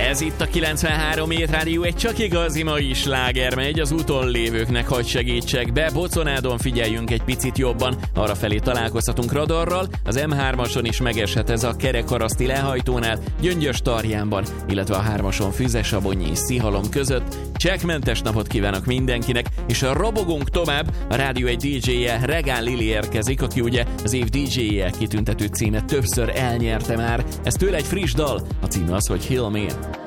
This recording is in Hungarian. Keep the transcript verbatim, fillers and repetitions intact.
Ez itt a kilencvenhárom Hét Rádió, egy csak igazi mai sláger megy, az úton lévőknek hagy segítsek be, Boconádon figyeljünk egy picit jobban, arrafelé találkozhatunk radarral, az em hármason is megeshet ez a Kerekkaraszti lehajtónál, Gyöngyös-Tarjánban, illetve a hármason Füzesabonyi és Szihalom között. Csekkmentes napot kívánok mindenkinek, és a robogunk tovább, a Rádió egy dé dzséje, Regál Lili érkezik, aki ugye az év dé dzséje kitüntető címet többször elnyerte már. Ez tőle egy friss dal, a címe az, hogy Hill Man.